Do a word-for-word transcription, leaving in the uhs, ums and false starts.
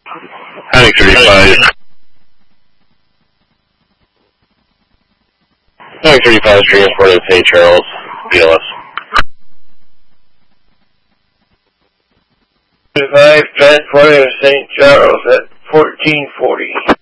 Heading thirty-five. Heading thirty-five, transporting Saint Charles, B L S. thirty-five, transporting Saint Charles at fourteen forty.